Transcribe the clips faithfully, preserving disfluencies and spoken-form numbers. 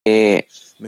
eh,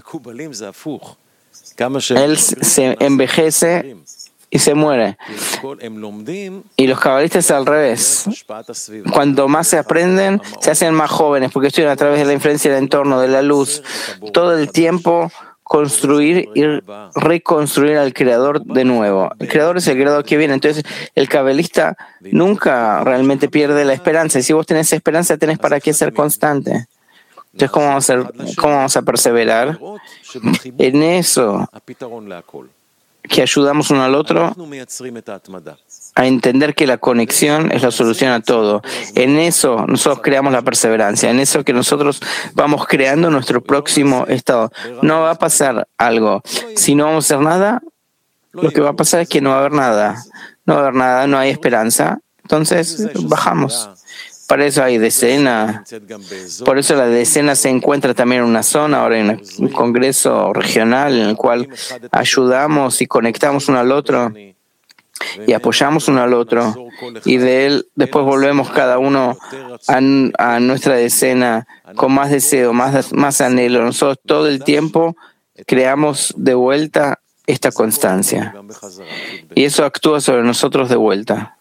él se envejece y se muere. Y los cabalistas al revés. Cuando más se aprenden, se hacen más jóvenes, porque estudian a través de la influencia del entorno, de la luz, todo el tiempo construir y reconstruir al Creador de nuevo. El Creador es el Creador que viene. Entonces, el cabalista nunca realmente pierde la esperanza. Y si vos tenés esperanza, tenés para qué ser constante. Entonces, ¿cómo vamos a, ser, cómo vamos a perseverar? En eso, que ayudamos uno al otro a entender que la conexión es la solución a todo. En eso nosotros creamos la perseverancia, en eso que nosotros vamos creando nuestro próximo estado. No va a pasar algo. Si no vamos a hacer nada, lo que va a pasar es que no va a haber nada. No va a haber nada, no hay esperanza. Entonces bajamos. Para eso hay decena. Por eso la decena se encuentra también en una zona, ahora en un congreso regional en el cual ayudamos y conectamos uno al otro y apoyamos uno al otro, y de él después volvemos cada uno a, a nuestra decena con más deseo, más, más anhelo. Nosotros todo el tiempo creamos de vuelta esta constancia y eso actúa sobre nosotros de vuelta.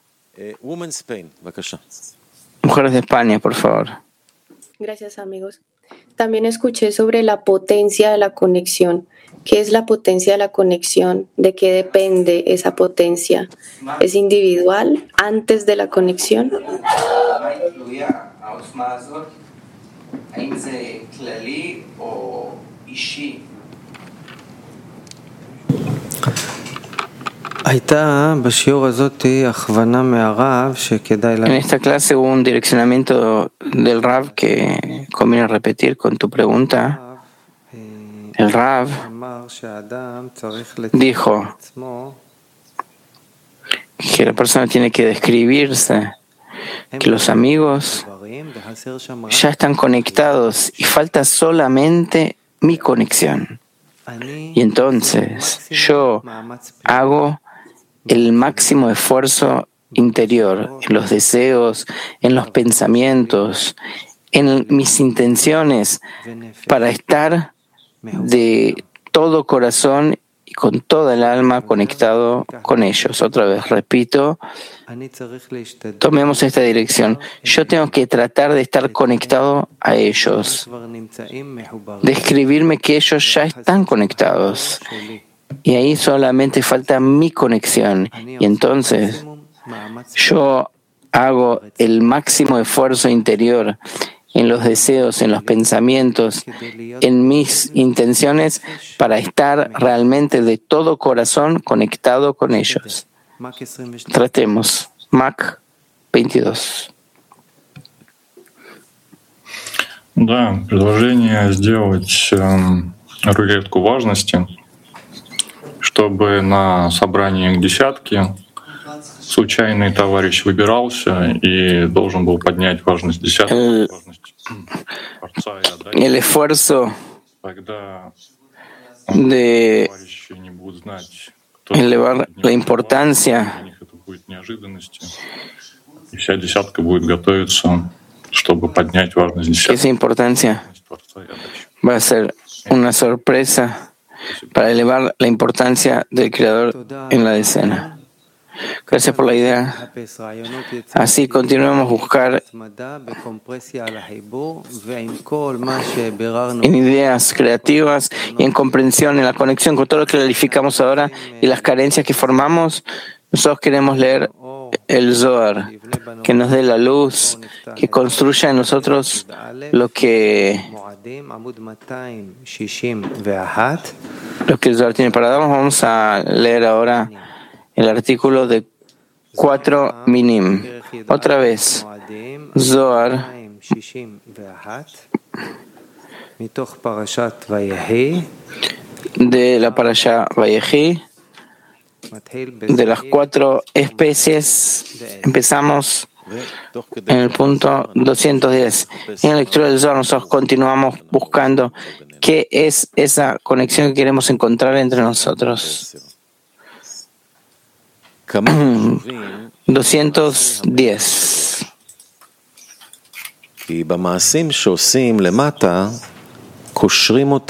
Mujeres de España, por favor. Gracias, amigos. También escuché sobre la potencia de la conexión. ¿Qué es la potencia de la conexión? ¿De qué depende esa potencia? ¿Es individual antes de la conexión? En esta clase hubo un direccionamiento del Rav que conviene repetir con tu pregunta. El Rav dijo que la persona tiene que describirse, que los amigos ya están conectados y falta solamente mi conexión. Y entonces yo hago el máximo esfuerzo interior en los deseos, en los pensamientos, en mis intenciones para estar de todo corazón y con toda el alma conectado con ellos. Otra vez, repito, tomemos esta dirección. Yo tengo que tratar de estar conectado a ellos, describirme que ellos ya están conectados. Y ahí solamente falta mi conexión. Y entonces yo hago el máximo esfuerzo interior en los deseos, en los pensamientos, en mis intenciones para estar realmente de todo corazón conectado con ellos. Tratemos. Mac veintidós. Да, предложение сделать э, рулетку важности, чтобы на собрании к десятке случайный товарищ выбирался и должен был поднять важность десятки, el, важность Творца и отдать. El esfuerzo Тогда de товарищи не будут знать, кто elevar la importancia. Для них это будет неожиданностью. И вся десятка будет готовиться, чтобы поднять важность десятки. Esa importancia va a ser una sorpresa para elevar la importancia del Creador en la decena. Gracias por la idea. Así continuemos a buscar en ideas creativas y en comprensión, en la conexión con todo lo que clarificamos ahora y las carencias que formamos. Nosotros queremos leer el Zohar, que nos dé la luz, que construya en nosotros lo que, lo que el Zohar tiene para darnos. Vamos a leer ahora el artículo de cuatro minim. Otra vez, Zohar, de la Parashá Vayehi, de las cuatro especies. Empezamos en el punto doscientos diez. En la lectura del Zohar nosotros continuamos buscando qué es esa conexión que queremos encontrar entre nosotros. doscientos diez.